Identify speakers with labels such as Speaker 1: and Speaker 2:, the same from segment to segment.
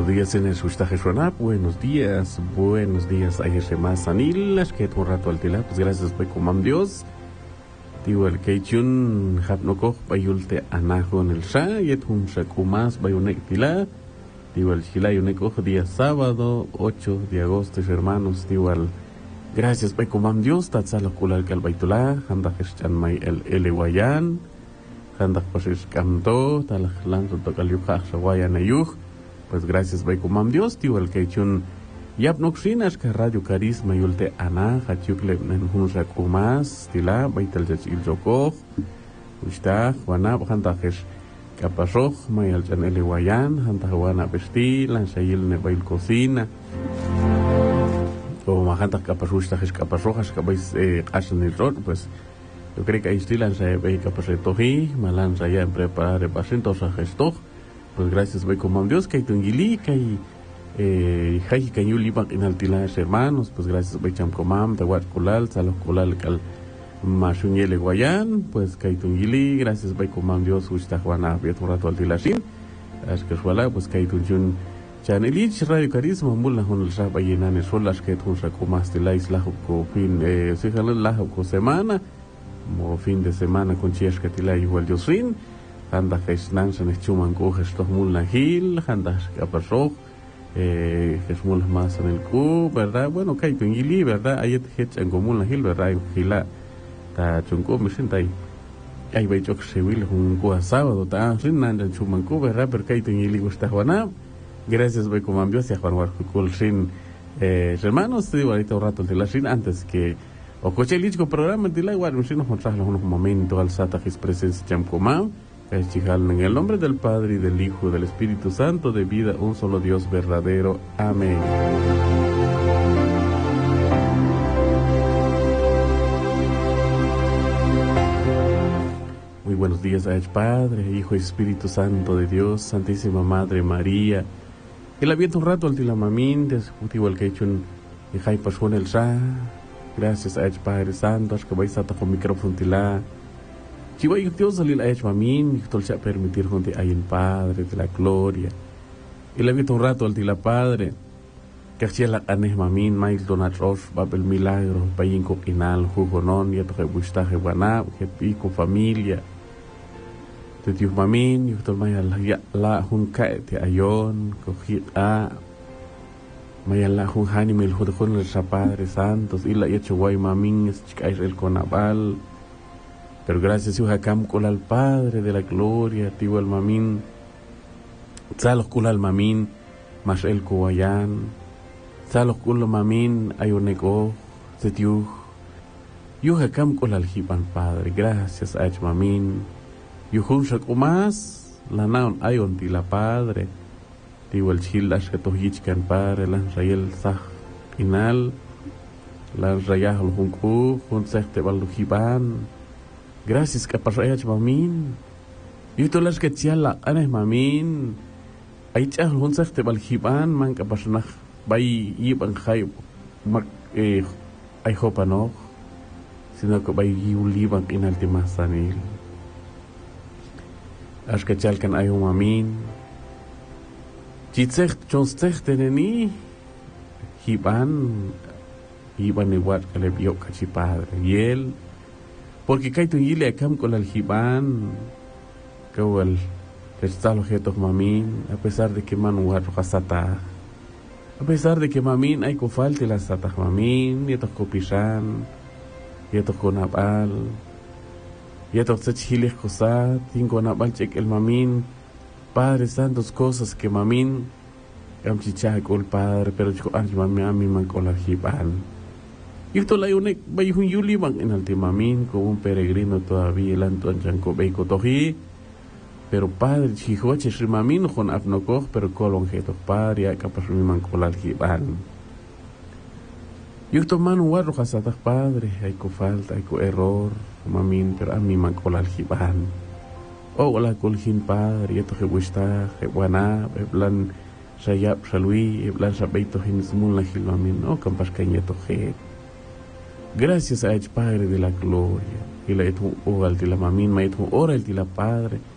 Speaker 1: días en el Sustajesuanap, buenos días, ahí más Sanil, las que un rato al tila, pues gracias pues comam Dios. Digo el Keichun Hapnokoj bayulte anajo en el Sha, y un shakumas bayunek tila. Digo el Shilayunekoj día sábado, 8 de agosto, hermanos, digo el gracias pues comam Dios, tatzalo kulal kalbaitula, handajechan may el elewayan, handaj pasish kamto, talajlan totokaliukaj shawayan ayuj. Pues gracias by comam Dios, tío el que chun yap noxinas que radio carisma yulte ana hachukle nen hunsa kumas tila baitel il jokoj usta wana hantajes kapasoj mayal chanele wayan hantawana besti lan sayil ne bail cocina o mahanta kapasusta jes kapasojas kabais asan el rot. Pues yo creo que ahí estilan se ve kapasetoji malan saya preparar pasentos a gesto. Pues gracias voy como Dios que tungili que hay que yuli bak inaltilas hermanos. Pues gracias voy cham comam de kulal salo kulal kal masunyele guayan. Pues que tungili gracias voy como Dios usta juana viet un rato altilasin as que suala pues que tunjun chanelich radio carisma mulla hon sa bayenan solas que tun sa comaste la isla ko fin se jalan la ko semana mo fin de semana con chies que tila igual diosin. Handa gesnan san chuman ko gestos mul na hil handa kapasok gesmul más en el cu, verdad. Bueno, kai pingili, verdad, ayet hech en común la hil, verdad, hila ta chunko me sentai ay bai chok sewil un ku sábado ta sin nan chuman ko, verdad, pero kai pingili gusta juana. Gracias bai como ambios y a Juan Warkul sin hermanos, te digo ahorita un rato de la sin antes que o coche lichko programa de la igual nos mostrarles unos momentos al sata his presencia cham comam. En el nombre del Padre y del Hijo y del Espíritu Santo, de vida un solo Dios verdadero. Amén. Muy buenos días a Padre, Hijo y Espíritu Santo de Dios, Santísima Madre María. El aviento un rato al tilamamín, descutivo el que he hecho en Jai Pasuan el Sa. Gracias a Padre Santo, que vais a tocar micrófono tila. Chiva y Dios salil a mamin, y se permitir junto a el Padre de la gloria. Y le visto un rato al tila Padre, que hacía la canes mamin, mail donatrof, babel milagro, bayin inal, jugonon, y atoje bustaje guanab, que pico familia. Te tiu mamin, y usted maya la juncae te ayon, cogí a maya la junhanimil, judejón el Padre Santos, y la hecho guay mamin, es chicais el conabal. Pero gracias a Hakam al Padre de la gloria, tío el mamín, salos kul al mamín, mas el kuwayan, salos kul mamín, ayoneko, setiuj, yo Hakam al Hipan Padre, gracias a mamín, yo hunshak umas, la naon ayon tila Padre, tío el chilash que tohichkan Padre, lan rayel sah inal, lan rayah al hunku, hunsehte baluhiban. Gracias que pasó a mamin. Y tú las que chiala anes mamin. Ay chal hunsak te balhiban man que pasó na bay yiban hay mak ay hopa no. Sino que bay yuliban in altimasanil. As que chal kan ay mamin. Chitsech chonsech teneni hiban yiban igual que le vio cachi Padre. Y él porque kai tu yile akam con el hiban kawal está los objetos mamin, a pesar de que manuar rasata, a pesar de que mamin hay que falte las sata mamin, y estos copisan, y estos conabal, y estos sechiles cosas, tingo nabal check el mamin, Padre Santos cosas que mamin, am chicha con el Padre, pero chico anj mami man con el hiban. Y esto la unek bay un yuli bang en altimamin como un peregrino todavía el antuan chanco beiko toji. Pero Padre chihoche shrimamin con afnokoj pero kolon jeto Padre ya capaz mi man kolal hiban. Y esto man warro hasatah Padre hay ko falta hay ko error mamin pero a mi man kolal hiban. O la kolhin Padre ya toje buista wana plan sayap salui plan sabeito hinsmul la hilmamin o campas kanya toje. Gracias a Padre de la gloria, y la etu oral de la mamin, ma etu oral de la Padre,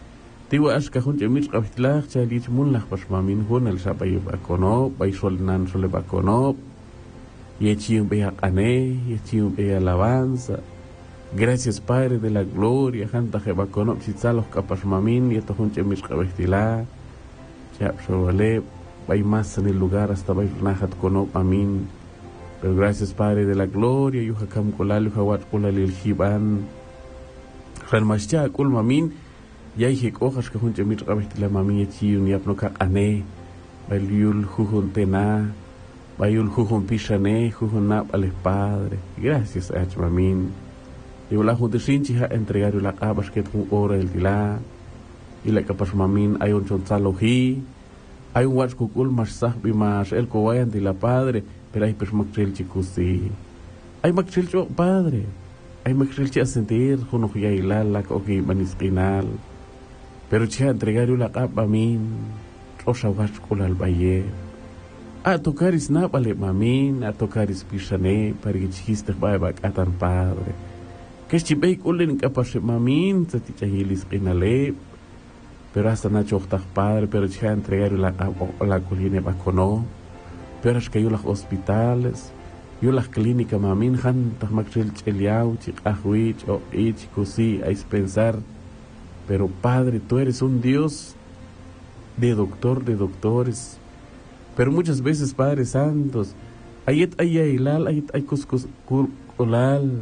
Speaker 1: Tiwa ashka hun chemich qabtilach chalich munlach pas mamin hun el sapay bakono, bay solnan sole bakono, yechium be aqane, yechium be alabanza. Gracias Padre de la gloria, janta que bakono chitzalos kapas mamin, yeto hun chemich qabtilach, chap shovale, bay más en el lugar hasta bay nahat kono amin. Pero gracias Padre de la gloria, yuhakam kolal yuhawat kolal el hiban. Ranmascha kul mamin. Ya dije cojas que junto a mi trabajo la mami y un yapno ka ane, bayul jujun tena, bayul jujun pisane, jujun nap al Padre. Gracias a mamin. Y la junta sinchi ha entregado la cabas que tu hora el tila, y la capas mamin hay un chonzaloji, hay un watch kukul más sahbi más el kowayan de la Padre, pero hay pues makchil chikusi. Hay makchil cho Padre, hay makchil chi a sentir, juno ya ilal la koki maniskinal. Pero si entregario la capa min, rosa vascula al valle. A tocar is napale mamin, a tocar is pisane, para que chiste vaya atan Padre. Que si ve culen capas mamin, se te chahilis inale. Pero hasta nacho Padre, pero si entregario la colina bacono. Pero es que yo las hospitales, yo las clínicas mamin, han tahmakchil cheliau, chik ahuich o ich cosi, a pensar. Pero Padre, tú eres un Dios de doctores. Pero muchas veces, Padre Santos, ayet ayilal, ayet ay cuscus kulal.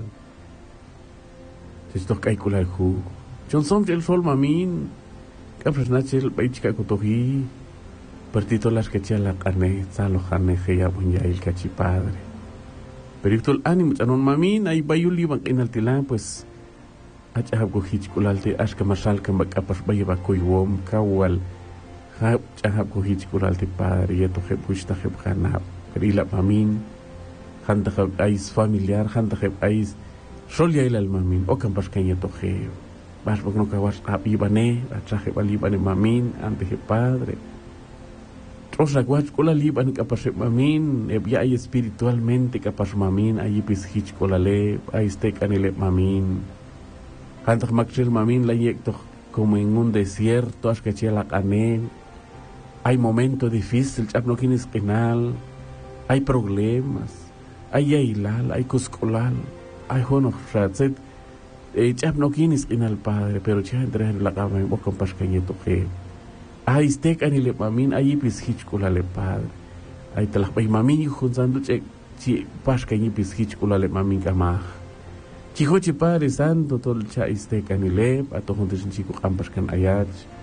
Speaker 1: Si esto hay kulal ju. Johnson el sol mamin. Capres nachel paichka kutohi. Partito las que la carne, salo carne, ya bunya el cachi Padre. Pero el ánimo, anon mamin, ay bayuli van en el tilán, pues. Achahab ko hichkulalte ashka masal kan bakapas bayaba koywom kawal hab chahab ko hichkulalte Padre yeto heb pushta heb khanab rila mamin khanta heb ais familiar khanta heb ais solya ila mamin o kan paskan yeto heb bas bokno kawas abibane achaheb alibane mamin ante heb Padre trosa gwach kola liban kapas mamin ebya ay espiritualmente kapas mamin ay pis hichkulale ay stek anile mamin. Cantas Maxil Mamin la yecto como en un desierto, as que la canel. Hay momentos difíciles, chap no tienes penal. Hay problemas. Hay ailal, hay cuscolal. Hay jono ratzet. Chap no tienes penal Padre, pero ya entre la cama en boca pascañeto que. Hay steak anile mamin, hay ipis hichkula le Padre. Hay telah bay mamin yujun sandu che pascañipis hichkula le mamin kamah. Chihochi Padre Santo, todo el chaiste canilep, a todos los chicos campas can ayach.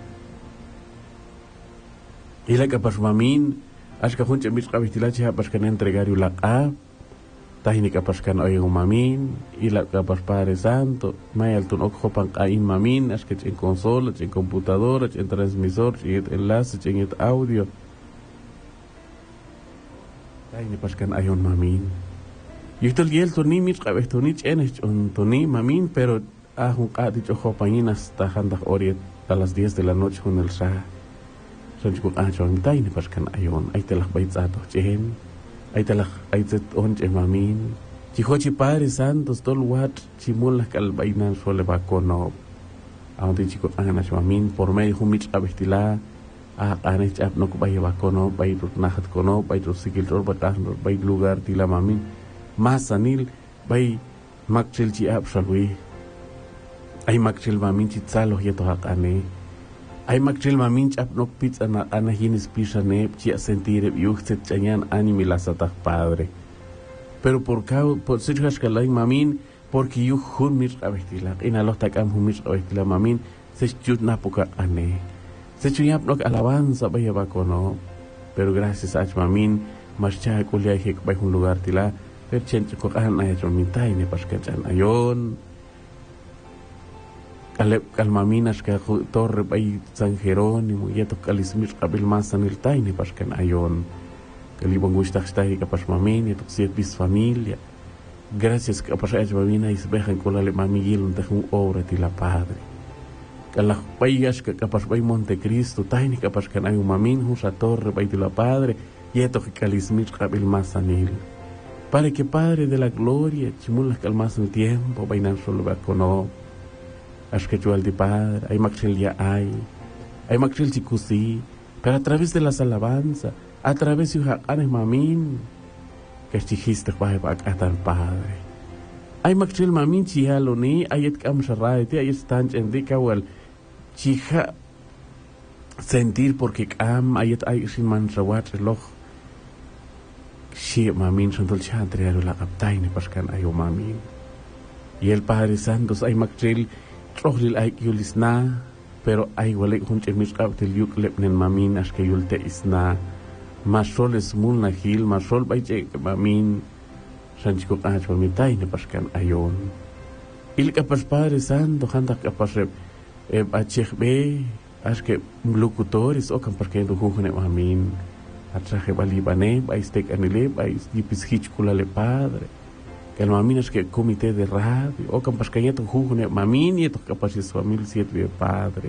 Speaker 1: Y la capas mamin, ashka juncha mis cabestilachi hapas can entregar la a, tahini capas can oyo mamin, y la capas Padre Santo, mayal tun okhopan kain mamin, ashka en consola, en computadora, en transmisor, en enlace, en audio. Tahini pas can ayon mamin. Yo estoy el toni mis cabestonich enes un toni mamin, pero a un catich ojo pañinas tajanda oriet a las 10 de la noche con el sa. Son chico chon taini pascan ayon, ahí te las baitzato chen, ahí te las aitzet onche mamin. Chihochi Padre Santos tol wat chimulas calbainan suele bacono. A donde chico anganas mamin por medio humich abestila a anech ap no vaya bacono, vaya nahat cono, vaya sikil rol batas, vaya lugar tila mamin. Mas anil bay makchil chi abshalwi ay makchil mamin chi tsalo yeto hakane ay makchil mamin chi apnok pits ana hinis pisane chi sentir yuchtet chanyan animi lasatak Padre pero por sirhash kalay mamin porque yu hun mir abestilak inalos takam hun mir abestilak mamin se chut napoka ane se chuyap nok alabanza bayabakono pero gracias a mamin marcha kulia hek bay un lugar tila pero chen ko kan ay son mitay ni paskachan ayon kalmaminas ka torre bay San Jerónimo yeto kalismir kabil masan il tay ni paskan ayon kalibang gusta stay ka pas mamin yeto siet bis familia gracias ka pas ay mamina isbehan ko lale mamigil unta kung obra tila Padre kalah payas ka pas bay Monte Cristo tay ni ka paskan ayon mamin hu sa torre bay tila Padre yeto kalismir kabil masan il para que Padre de la gloria, chimulas calmas el tiempo, vainan solo bacono, asquechual de Padre, hay maxelia hay, Hay Maxil Chicusi, pero a través de las alabanzas, a través de Jacanes Mamín, que chijiste para atar Padre. Hay Maxil Mamín Chihaloni, ayet Kam Sharraiti, ayet Stanch en Dikawal, Chija sentir porque Kam, ayet ay sin manrawat reloj. Si Mamín son dulce Andrea la captaine, Pascan ayo Mamín. Y el Padre Santos ay Maxil, Trohlil ay Yulisna, pero ay wale hunche misqabtil yuk lepnen Mamín, as que yulte isna. Masol es mulna hil, masol bayche Mamín, Sanchiko Ach Mamitaine, Pascan ayon. Il capas Padre Santo, Handa capas Achebe, as que locutores, o campas que Hujune Mamín. Atraje balibane, baistek anile, bais dipis hichkula le Padre. Que el Mamín es que comité de radio, o campas que yeto Hujune Mamín, yeto capas es familia siete Padre.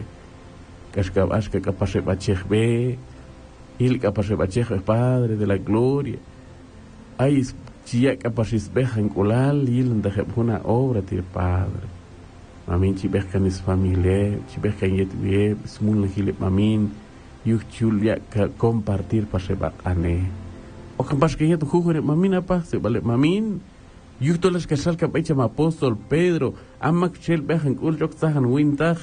Speaker 1: Que capaz de Achebe, il capaz de Achebe Padre de la gloria. Ay, chia capaz de bejan colal, il en deje una obra de Padre. Mamín chibejan es familia, chibejan yet vie, smul hile Mamín. Yuchulia que compartir para sebacane. O capaz que ya tu jugure mamina pa se vale mamin. Yutolas que salga pecha apóstol Pedro, amak chel bejan kul jok tahan wintag.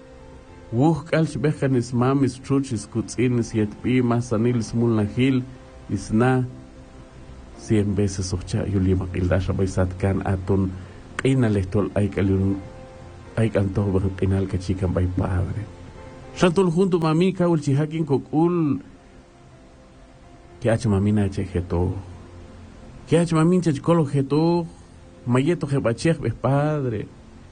Speaker 1: Wuh kalch bejan is mamis truchis kutzin siet pi masanil smul nahil isna 100 veces ocha yulima kildash baisat kan atun qinalehtol ay kalun ay kanto bang qinal ka chikan bay Padre. Santol junto mami kaul chihakin kokul que hace mamina chejeto que hace mamin chechkolo jeto mayeto jebachech be Padre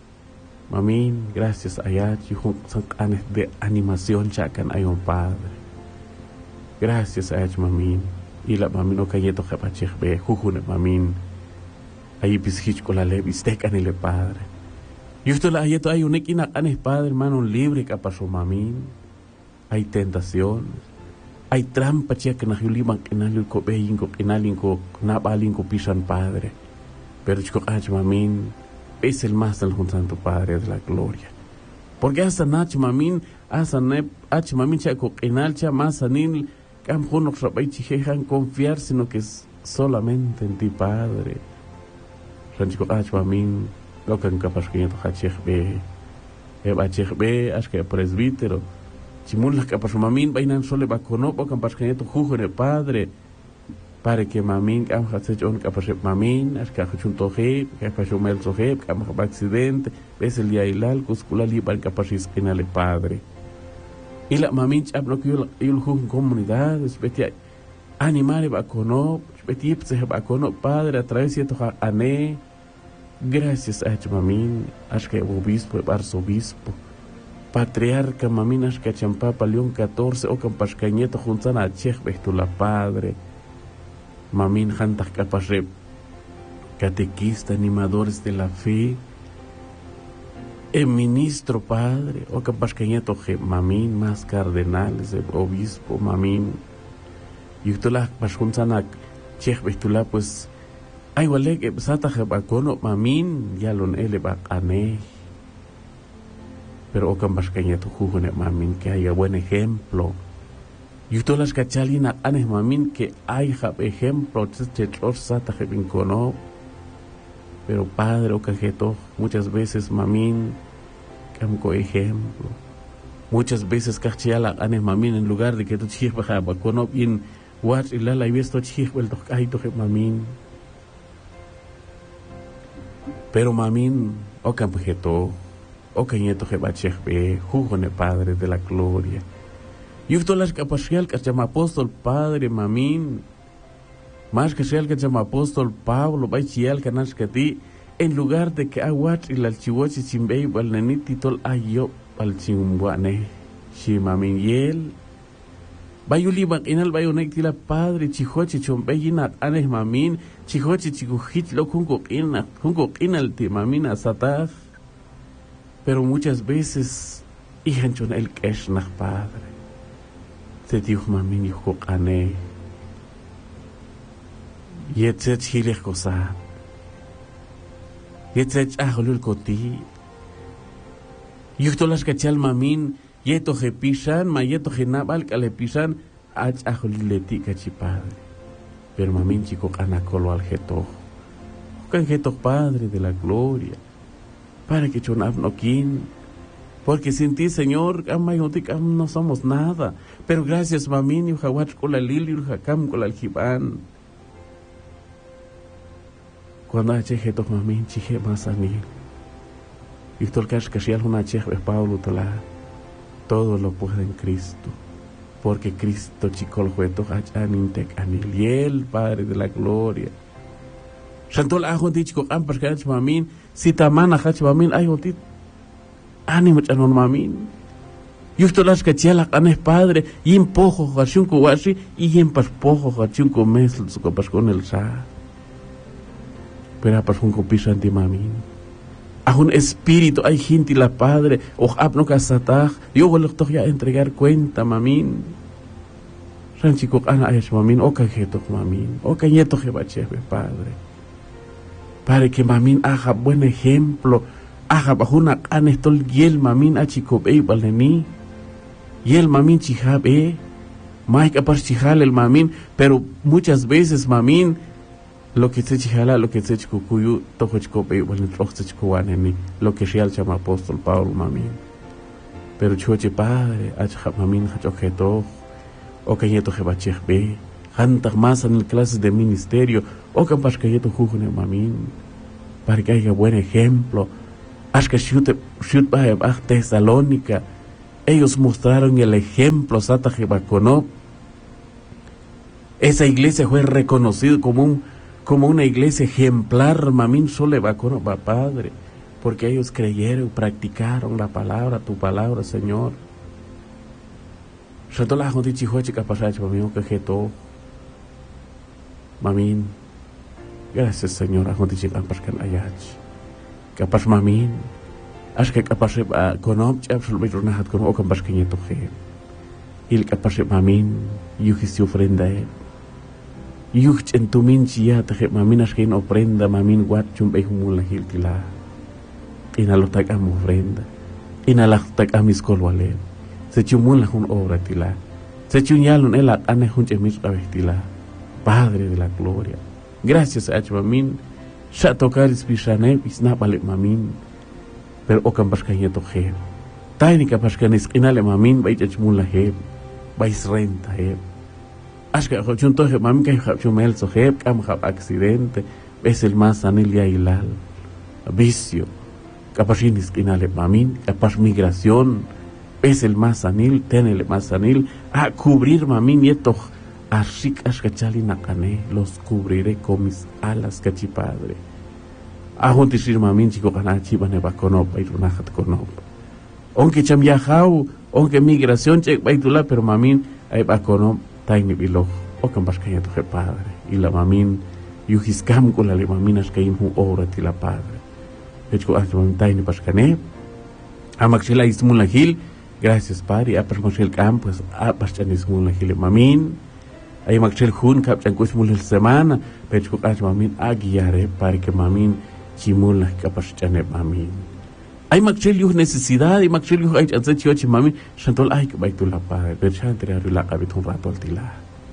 Speaker 1: mamin gracias ayat anes de animación chacan ayon Padre gracias ayat mamin y la mamin o kayeto jebachech be jujune mamin ayi pishich kola le bistek anile Padre. Y usted la ayeto hay un equina canes Padre, hermano libre capazo mamín. Hay tentaciones. Hay trampa chia que na yuliman que na lulco beingo que na linco na balinco pisan Padre. Pero chico ach mamín es el más del Santo Padre de la gloria. Porque hasta nach mamín hasta ne ach mamín chia co enal chia más anil cam juno rabay chijejan confiar sino que es solamente en ti Padre. Chico ach mamín lo que capaz que yo hachebe hachebe as que presbítero chimul las capaz mamin vainan sole bacono o capaz que yo jujure Padre para que mamin cam hachon capaz mamin as que hachun toje que hachun mel toje cam accidente ves el día ilal cuscula liban capaz esquinale Padre y la mamin abno que yo jun comunidad espetia animare bacono espetia se bacono Padre a través de to ane. Gracias a Mamín, a que obispo, arzobispo, patriarca Mamín, a que Champapa León 14, o Campascañeto juntan a Chech Bestula Padre, Mamín Jantas Capasrep, catequista, animadores de la fe, el ministro Padre, o Campascañeto Mamín, más cardenales, el obispo Mamín, y Utula Pasjuntan a Chech Bestula, pues. Ay, wale que sata jebacono mamin ya lon ele bacane. Pero ocam bascaña tu jujune mamin que haya buen ejemplo. Y todas las cachalina anes mamin que hay ejemplo tetros sata jebincono. Pero Padre o cajeto muchas veces mamin camco ejemplo. Muchas veces cachala anes mamin en lugar de que tu chih bacono bien wat y la visto chih vuelto ay to mamin. Pero mamin, o campejeto, o cañeto jebachebe, jujone Padre de la gloria. Y usted las capacidades que se llama apóstol Padre, mamin, más que sea el que se llama apóstol Pablo, baichial que nas que ti, en lugar de que aguat y la chihuachi chimbei, el nenititol ayo, al chimbuane, si mamin yel. Bayuliban inal bayonek tila Padre chihochi chombeyina anes mamin chihochi chikuhit lo kungo inal ti mamina satag. Pero muchas veces ihanchon el keshnach Padre se dijo mamin hijo ane yetzet hilech kosa yetzet ahlul koti yuhtolas kachal mamin Yeto je pisan, ma yeto je nabal que le pisan, ach ajolileti cachi padre. Pero mamin chico canacolo al jeto. Can jeto padre de la gloria. Para que chonab no quin. Porque sin ti, Señor, no somos nada. Pero gracias, mamin, y jawach con la lili, y jakam con la aljibán. Cuando hache jeto mamin, chije más anil. Y tolcash kashial una cheje Pablo tola. Todo lo puede en Cristo. Porque Cristo chicol jueto hachanintek anil. Y el Padre de la gloria. Shantol ajo dicho ampas kach mamin. Si tamana hach mamin ayo tit. Ánimo chanon mamin. Yusto las cachiala canes Padre. Y en pojo hachunco washi. Y en pas pojo hachunco mesl su copas con el sa. Pero pas un copisan de mamin. A un espíritu hay gente la Padre, o abno casataj, yo voy a ya entregar cuenta, mamin. Ranchico ana ayach mamin, o cajeto mamin, o cañeto jebachefe, Padre. Para que mamin haga buen ejemplo, haga bajo una canestol y el mamin a chico be valeni, y el mamin chijabe, maika par chijal el mamin, pero muchas veces mamin, lo que se chijala, lo que se chicucuyu, tojo chicope, bueno, trox chicuaneni, lo que real llama apóstol Pablo mamin. Pero chuche Padre, achja mamin hachojeto, o cayeto jebachech be, hantar más en el clases de ministerio, o campas cayeto jujune mamin, para que haya buen ejemplo. Ashka shut ba Tesalónica, ellos mostraron el ejemplo, Sata jebacono. Esa iglesia fue reconocida como una iglesia ejemplar, mamin, solo va con Padre, porque ellos creyeron, practicaron la palabra, tu palabra, Señor. Mamin, gracias, Señor, capaz mamin, es que capaz con absolutamente con ocampas que nieto je, y el capaz mamin, yujis ofrenda Yuch en tu minchi ya te maminas que no ofrenda mamin guat chum humula hilkila. Inalotak am ofrenda. Inalaktak am iskolwale. Se chumula hun obra tila. Se chunyalun el ane hun chemis abestila. Padre de la gloria. Gracias a mamin. Sha tocar ispishane isna bale mamin. Pero okam paskanya to he. Taini ka paskanis inale mamin bai chumula he. Bai renta he. Ashka junto a mami que chumel soheb cam accidente es el más anilia hilal vicio capaz inale mamin capaz migración es el más anil tiene el más anil a cubrir mamin nieto ashik ashkachali nakane los cubriré con mis alas cachipadre a juntisir mamin chico canachi bane baconop y runajat conop aunque cham yahau aunque migración chek baitula pero mamin ay baconop Taini bilog, o campas que tu Padre, y la mamin, yuhiscam con la maminas que inhu obra ti la Padre. Hecho a tu taini pascane, a maxila ismula gil, gracias Padre, a pasmosil campus, a pastanismula gil mamin, a maxil hun capchankusmul el semana, pecho a mamin a guiare para que mamin chimula capachane mamin. Hay maxil yuh necesidad y maxil yuh hay ansechi mami shantol ay que baitu la Padre pero chantre la cabit un rato al tila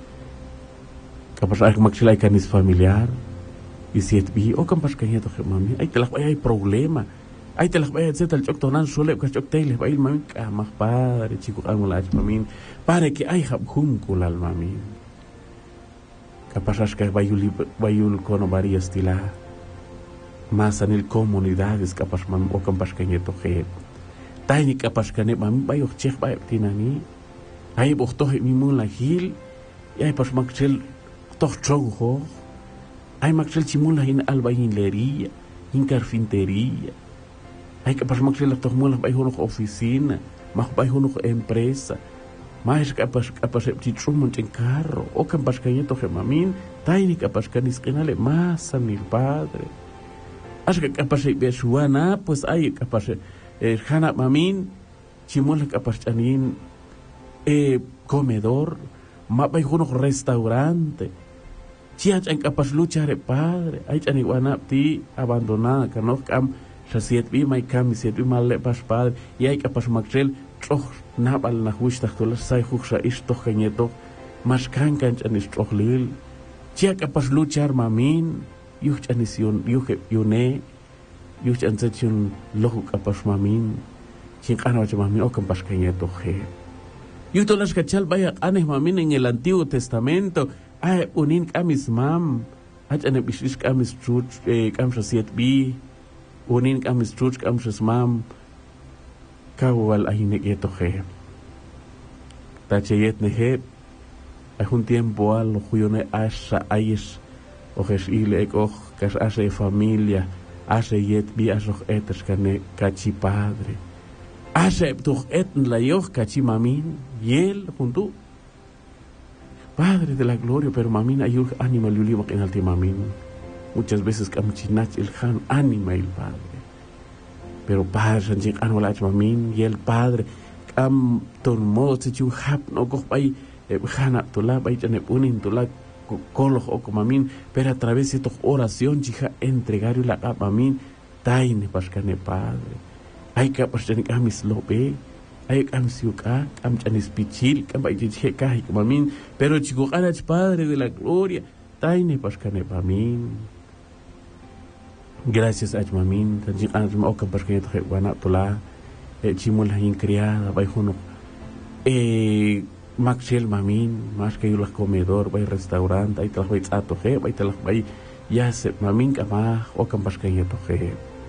Speaker 1: capaz ay maxil ay canis familiar y si et bi o campas que nieto mami ay te la hay problema ay te la voy a hacer el choctonan sole que choctele bail mami más Padre chico amula mami para que ay habhum kulal mami capaz que bayul kono varias tila más en el comunidades capaz mam o capaz que nieto je taini capaz que ne mam bayo chech bay tinani ay bohto mi mun la hil y ay pas maxel toch chogo ay maxel chimun la in albañilería in carpintería ay capaz maxel toch mun la bay hono oficina más bay hono empresa más capaz tichumun en carro o capaz que nieto je mamin taini capaz que nisquenale más en el Padre. Así que capaz de besuana, pues hay capaz Hana mamin, chimula capaz chanin comedor, mapay uno restaurante, chiach en capaz luchar Padre, hay chaniguana ti abandonada, que no cam, siet bi mai cam, siet bi mal le pas Padre, y hay capaz maxel troch nabal na huishtach tolas sai huksha ishtoch kanyeto mas kankanch anis troch lil chiak apas luchar mamin yuch anision yuch yune yuch ansachun lohuk apas mamin chin kanawach mamin okam pas kanyeto he yutolas kachal bayak anes mamin en el Antiguo Testamento ay unin kamis mam ach ane bishis kamis truch kamshasiet bi unin kamis truch kamshas mam kawal ahinek yeto he tachayet nehe hay un tiempo al huyone asha ayes ojes ile ekoj kas ashe familia ashe yet bi ashoch etes kane kachi padre ashe toch eten la yoch kachi mamin yel junto Padre de la gloria pero mamin ayur anima liulimak en alti mamin muchas veces kamchinach el han anima el padre pero padre sanjik anwalach mamin y el padre am tormo se chu hap no go pai hana tola bai tane punin tola koloh o mamin pero a través de tu oración chica entregar la mamin taine paskane padre ay ka pasani kamis lobe ay kam siuka kam chanis pichil kam bai chiche kai mamin pero chico anach padre de la gloria taine paskane mamin Gracias a mamin, tanjik anak mau ke berkait terhadap anak tula, cimul hain criada, baik hono, maksel mamin, mas kayulah comedor, baik restaurant, ay telah baik ato he, baik telah baik yasep mamin kamah, o kampas kaya to he.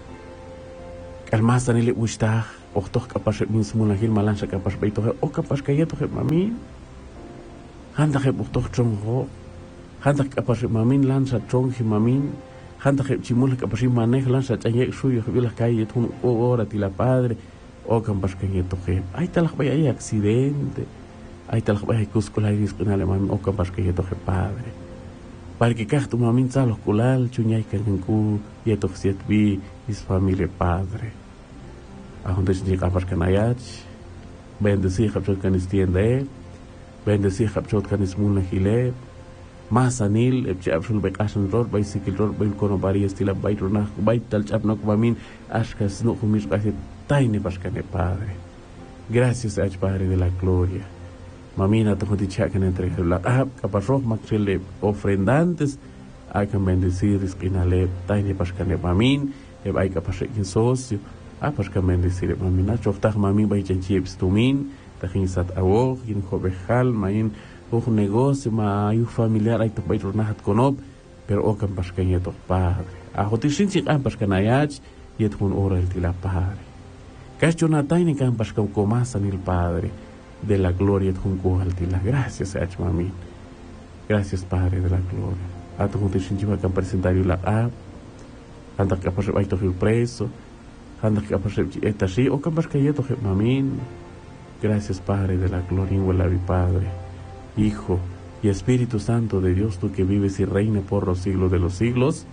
Speaker 1: Kalmas tanile ustah, oktoh kapas min semula hil malan sa kapas baik to he, o kampas kaya to he mamin. Handak he oktoh trong ho, handak kapas mamin lan sa trong hi mamin. Hanta que chimula que pasim manej lanza chañek suyo que las calles un hora tila padre o campas que nieto que ahí tal vez hay accidente ahí tal vez hay cuscola y discunal man o campas que nieto que padre para que cachtu mamin salos culal chuñay que ninku yeto que siet bi is familia padre a donde se llega campas que nayach bendecir capchot que nistiende bendecir capchot que nismuna gile mas anil absol bekasan rod bicycle rod bil kono bari estila bait rona bait tal chap no mamin askas no kumis kasi taine paskane padre gracias a padre de la gloria mamina to dicha que entre la caparro maxile ofrendantes hay que bendecir esquinale taine paskane mamin hay que pasar en socio paskan bendecir mamina choftag mamin bai chips tumin tajin sat awo in jovejal main un negocio ma hay un familiar hay to bai ronahat konob pero o kan paskanya to padre a hotishin si kan paskanayach yet kun ora el tila padre kas jonathan ni kan paskan komasan el padre de la gloria kun ko al tila gracias a mami gracias padre de la gloria a to hotishin si kan presentar la anda que pasar bai to preso anda que pasar eta si o kan paskanya to mami gracias padre de la gloria en la padre Hijo y Espíritu Santo de Dios, tú que vives y reinas por los siglos de los siglos.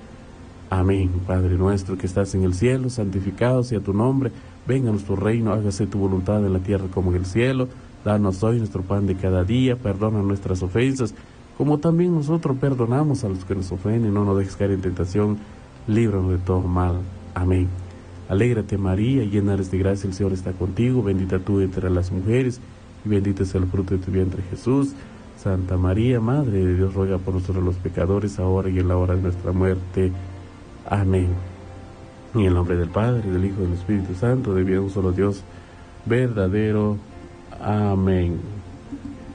Speaker 1: Amén. Padre nuestro que estás en el cielo, santificado sea tu nombre. Venga a nuestro reino, hágase tu voluntad en la tierra como en el cielo. Danos hoy nuestro pan de cada día, perdona nuestras ofensas, como también nosotros perdonamos a los que nos ofenden. No nos dejes caer en tentación, líbranos de todo mal. Amén. Alégrate María, llena eres de gracia, el Señor está contigo. Bendita tú entre las mujeres, y bendito es el fruto de tu vientre Jesús. Santa María, Madre de Dios, ruega por nosotros los pecadores, ahora y en la hora de nuestra muerte. Amén. En el nombre del Padre, del Hijo y del Espíritu Santo, de bien un solo Dios verdadero. Amén.